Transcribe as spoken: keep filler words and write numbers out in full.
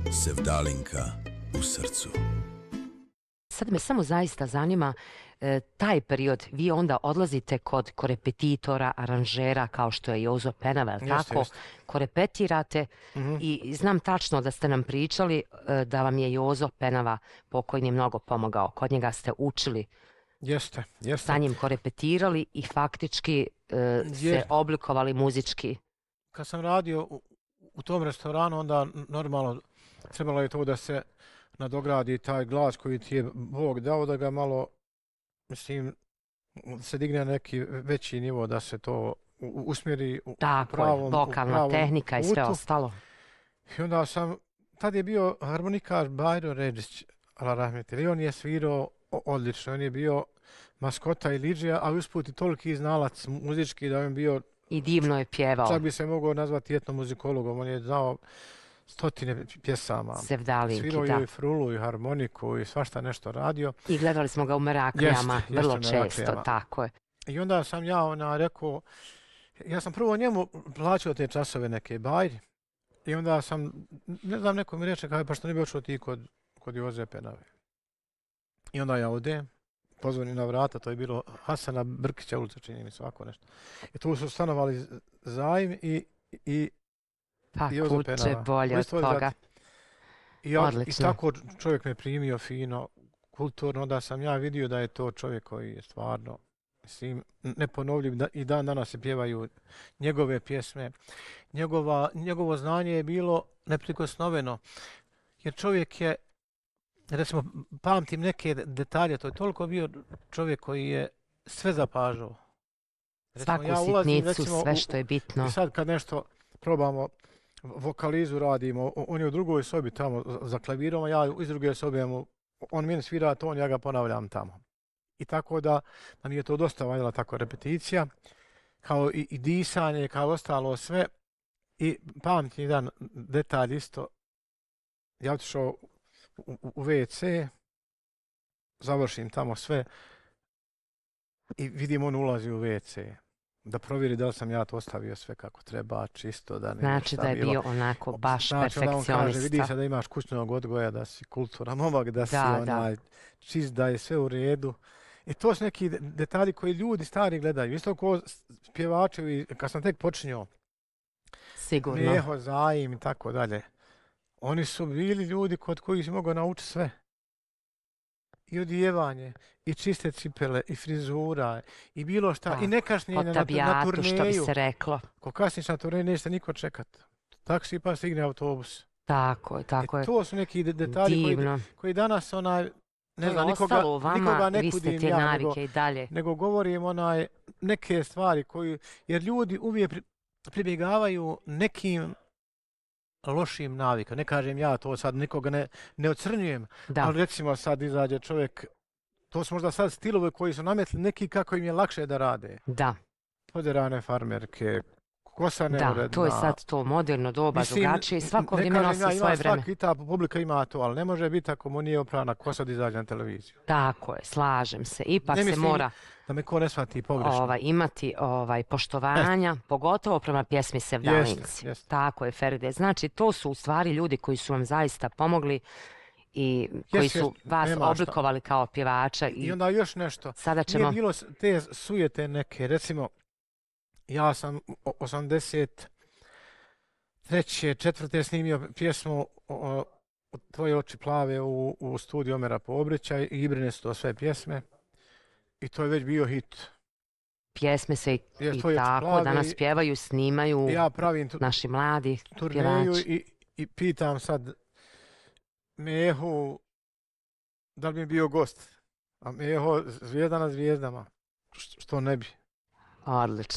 Sevdalinka u srcu. Sad me samo zaista zanima e, taj period, vi onda odlazite kod korepetitora, aranžera kao što je Jozo Penava, jel tako? Jeste. Korepetirate Mhm. i znam tačno da ste nam pričali e, da vam je Jozo Penava pokojni mnogo pomogao. Kod njega ste učili, Jeste, jeste. sa njim korepetirali i faktički e, se Jer- oblikovali muzički. Kad sam radio u, u tom restoranu, onda normalno trebalo je to da se nadogradi taj glas koji ti je Bog dao, da ga malo, mislim, se digne na neki veći nivo, da se to u- usmjeri u Tako pravom, je, u vokalna pravom tehnika i sve putu. ostalo. I onda sam, tad je bio harmonikaš Bajro Ređić, ala rahmetir, i on je svirao o- odlično, on je bio maskota i lidžija, ali usput i toliki znalac muzički da je on bio, I divno je pjevao. čak bi se mogao nazvati etnomuzikologom, on je znao stotine pjesama. Sevdalinki, Svirao da. je i frulu i harmoniku i svašta nešto radio. I gledali smo ga u Meraklijama, Jeste, vrlo jeste u često, Meraklijama. tako je. I onda sam ja ona rekao, ja sam prvo njemu plaćao te časove neke bajri i onda sam, ne znam, neko mi reče, kaj, pa što ne bi ošao ti kod, kod Joze Penave. I onda ja odem, pozvoni na vrata, to je bilo Hasana Brkića ulica, čini mi se ovako nešto. I tu su stanovali Zajm i, i, Pa i Jozo kuće Penava. bolje U od istoj toga. zgradi. I, ja, I Odlično. tako čovjek me primio fino, kulturno, onda sam ja vidio da je to čovjek koji je stvarno, mislim, neponovljiv da, i dan danas se pjevaju njegove pjesme. Njegova, njegovo znanje je bilo neprikosnoveno, jer čovjek je, recimo, pamtim neke detalje, to je toliko bio čovjek koji je sve zapažao. Svaku ja ulazim, sitnicu, recimo, sve u- što je bitno. I sad kad nešto probamo, vokalizu radimo, on je u drugoj sobi tamo za klavirom, a ja iz druge sobe mu, on meni svira ton, ja ga ponavljam tamo. I tako da nam je to dosta valjala tako repeticija, kao i, i disanje, kao ostalo sve. I pamtim jedan detalj isto, ja otišao u, u, u ve ce, završim tamo sve i vidim on ulazi u ve ce. Da provjeri da li sam ja to ostavio sve kako treba, čisto, da ne Znači da je bio onako baš Znači, onda on kaže, vidi se perfekcionista. da imaš kućnog odgoja, da si kulturan momak, da si Da, da. onaj čist, da je sve u redu. I to su neki de- detalji koji ljudi stari gledaju. Isto kao s- pjevačevi, kad sam tek počinjao, Sigurno. Meho, Zajim i tako dalje. Oni su bili ljudi kod kojih si mogao naučiti sve. I odijevanje, i čiste cipele, i frizura, i bilo šta. Da. I nekašnjenje na, tu- na Potabijatu, što bi turneju. se reklo. Ko kasniš na turneju, neće niko čekat. Taksi pa stigne autobus. Tako je, tako E, je. to su neki de- detalji koji, Divno. koji danas onaj, ne To je znam, nikoga, ostalo u vama, nikoga ne vi ste kudim te ja, nego, navike i dalje. nego govorim onaj neke stvari koji, jer ljudi uvijek pri, pribjegavaju nekim lošim navika. Ne kažem ja to sad, nikoga ne, ne ocrnjujem, Da, ali recimo sad izađe čovjek, to su možda sad stilove koji su nametli neki kako im je lakše da rade. da, Poderane farmerke, kosa da, neuredna. to je sad to moderno doba, Mislim, drugačije i svako ne vrijeme kažem nosi ja, ima svoje vreme. svaki ta publika ima to, ali ne može biti ako mu nije oprana kosa da izađe na televiziju. Tako je, slažem se. Ipak Ne se mislim mora da me ko ne shvati pogrešno. ovaj, imati ovaj, poštovanja, pogotovo prema pjesmi Sevdalinci. Jeste, jeste. Tako je, Feride. Znači, to su u stvari ljudi koji su vam zaista pomogli i koji Jest, su jest, vas nema šta. oblikovali kao pjevača. I I onda još nešto. sada ćemo... Nije bilo s- te sujete neke, recimo, ja sam o- osamdeset treće, četvrte snimio pjesmu o, o, Tvoje oči plave u, u studiju Omera Poobrića i Ibrine su to sve pjesme. I to je već bio hit. Pjesme se i, Jer i Tvoje oči tako plave danas i- pjevaju, snimaju Ja pravim tu, naši mladi turneju pjevači. i, i pitam sad Mehu da li bi bio gost. A Meho zvijezda na zvijezdama. Š- Što ne bi. Odlično.